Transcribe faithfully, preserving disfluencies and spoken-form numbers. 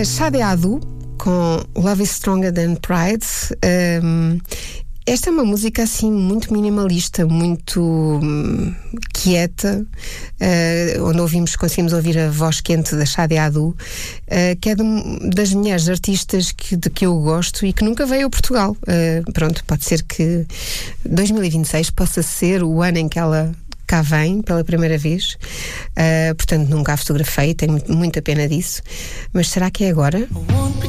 uh, Shadi Adu com Love is Stronger Than Pride. Um, esta é uma música assim muito minimalista, muito hum, quieta, uh, onde ouvimos, conseguimos ouvir a voz quente da Shadi Adu, uh, que é de, das mulheres artistas que, de que eu gosto e que nunca veio a Portugal. Uh, pronto, pode ser que dois mil e vinte e seis possa ser o ano em que ela cá vem pela primeira vez, uh, portanto nunca a fotografei, tenho muita pena disso, mas será que é agora?